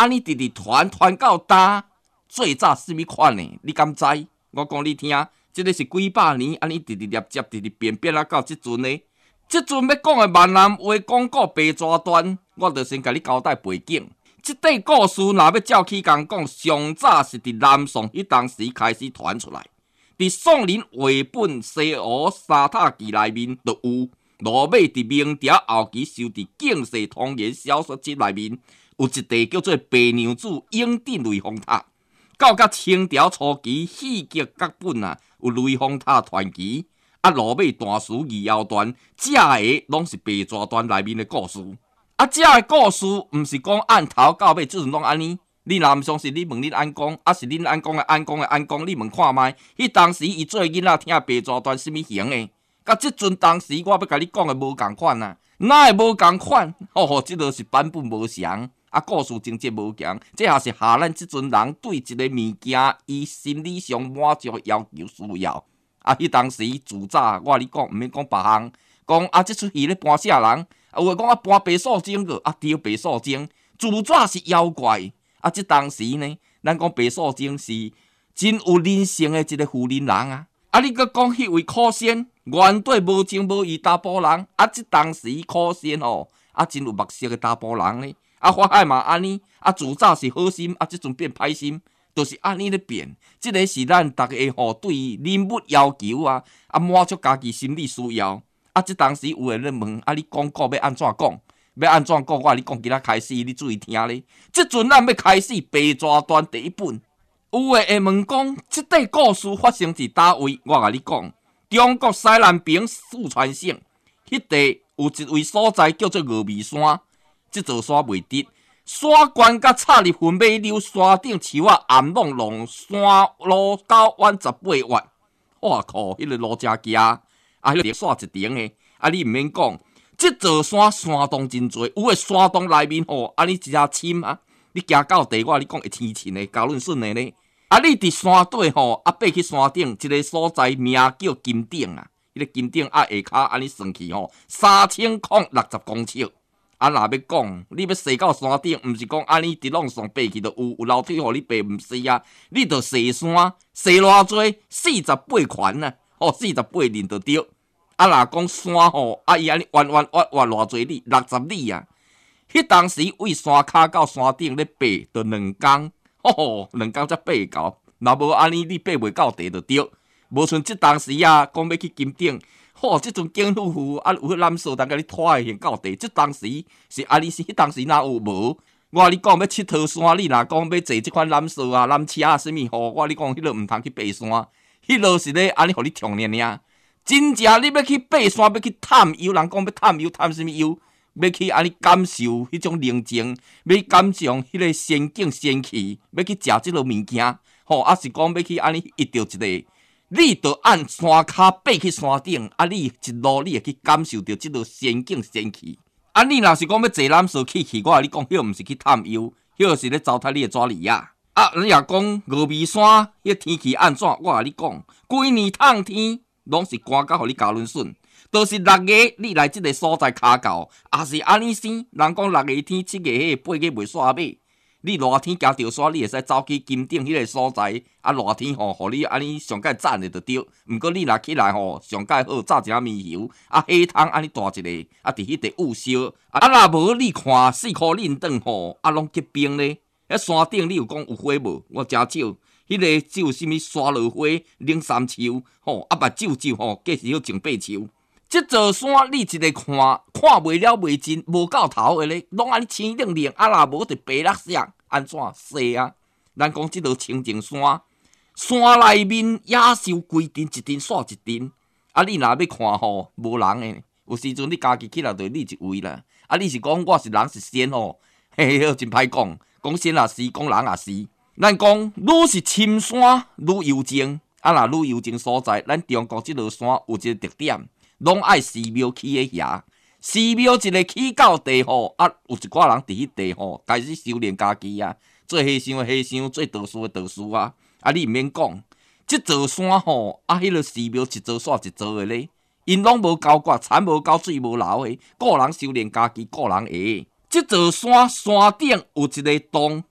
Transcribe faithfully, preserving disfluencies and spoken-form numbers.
安尼直直传传到呾，最早什么款呢？你敢知？我讲你听，这个是几百年安尼直直接接直直变变啊到即阵呢。即阵要讲的闽南话广告白蛇传，我就先甲你交代背景。即块故事若要照起讲讲，上早是伫南宋迄当时开始传出来。伫宋人绘本《西湖三塔记》内面就有，罗马伫明朝后期收伫《警世通言小说集》内面有一地叫做白娘子永定雷峰塔。到甲清朝初期戏剧各本啊，有雷峰塔传奇，啊罗马大书二后传，这个拢是白蛇传内面的故事。啊，这个故事毋是讲按头到尾，即阵拢安尼。你若毋相信，你问恁安公，啊是恁安公的安公的安公，你问看卖。迄当时伊做囡仔听白蛇传什么型的？甲即阵当时我要甲你讲的无共款啊，哪会无共款？吼、哦、吼，即落是版本无详，啊故事情节无强，这也是下咱即阵人对一个物件伊心理上满足要求需要。啊，迄当时自早我你讲毋免讲别项，讲啊即出戏咧搬啥人？啊有诶讲啊搬白素贞个，啊对白素贞，自早是妖怪。啊！即当时呢，咱讲白素贞是真有人性的一个妇人人啊！啊，你搁讲迄位可仙，原对无情无义查甫人，啊！即当时可仙哦，啊真有目色的查甫人呢。啊，法海嘛安尼，啊自早是好心，啊即阵变歹心，就是安尼咧变。即、這個是咱大家吼对人物要求啊，啊满足家己心理需要。啊，即当時有人咧問，啊你講過要安怎講？要安怎講？我你講，今仔開始，你注意聽咧。即陣咱要開始《白蛇傳》第一本，有誒會問講，即塊故事發生佇叨位？我甲你講，中國西南邊四川省，迄地有一位所在叫做峨眉山，即座山袂直，山關甲插入雲尾溜，山頂樹仔暗攏攏，山路九彎十八彎。哇靠！迄、那個路真行，啊，迄、那個煞一頂誒，啊你毋免講。即座山山洞真多，有诶山洞内面吼，啊你真深啊！你行到地，我你讲会天晴诶，高润顺诶呢。啊，你伫山底吼，啊爬去山顶一个所在，名叫金顶啊。迄、那个金顶啊下骹安尼算起吼，三千空六十公尺。啊，若要讲，你要爬到山顶，毋是讲安尼直往上爬去就有有楼梯互你爬，毋是啊。你着下山，下偌济？四十八圈啊，吼，四十八人就对。啊，若讲山吼，啊伊安尼弯弯弯弯偌济里，六十里啊！迄当时为山骹到山顶咧爬，着两工，吼吼，两工才爬到。若无安尼，你爬袂到地就对。无像即当时啊，讲要去金顶，吼，即阵警夫妇啊有蓝色当甲你拖诶，先到地。即当时是安尼是，迄当时哪有无？我你讲要佚佗山，你若讲要坐即款蓝色啊、蓝车啊，啥物吼？我你讲迄落毋通去爬山，迄落是咧安尼，互你冲尔尔。真正你要去爬山，要去探幽，人讲要探幽，探什么幽？要去安尼感受迄种宁静，要感受迄个仙境仙气，要去食即落物件，吼，啊是讲要去安尼遇到一个，你着按山骹爬去山顶，啊你一路你会去感受到即落仙境仙气。啊你若是讲要坐缆车去去，我甲你讲，迄毋是去探幽，迄是咧糟蹋你诶纸里啊！啊，你若讲峨眉山迄天气安怎？我甲你讲，规年烫天。拢是赶到，互你交润顺，都、就是六月你来即个所在卡到，也是安尼生。人讲六月天、七月迄八月袂煞尾，你热天行着山，你会使走去金顶迄个所在。啊，热天吼，互你安尼上界赞的就对。毋过你若起来吼，上界好炸一下面油，啊，火汤安尼大一个，啊，伫迄地焐烧。啊，若无你看四箍恁顿吼，啊，拢结冰咧。迄山顶你有讲有火无？我真少。迄个只有啥物沙落花、冷三秋，吼，啊，目睭睭吼，计是要前八秋。即座山你一个看，看袂了袂尽，无到头的咧，拢安尼青冷冷，啊，若无就白绿色，安怎洗啊？咱讲即座清净山，山内面野兽规阵一阵煞一阵，啊，你若要看吼，无人诶，有时阵你家己起来就你一位啦。啊，你是讲我是人是仙吼，嘿嘿，真歹讲，讲仙也是，讲人也是。咱讲，愈是深山愈幽静，啊，若愈幽静所在，咱中国即落山有一个特点，拢爱寺庙起诶遐。寺庙一个起到地吼，啊，有一寡人伫迄地吼，开始修炼家己啊，做和尚诶和尚，做道士诶道士啊。啊，你毋免讲，即座山吼，啊，迄个寺庙一座煞一座诶咧，因拢无交割，田无交，水无流诶，个人修炼家己，个人会。即座山山顶有一个洞。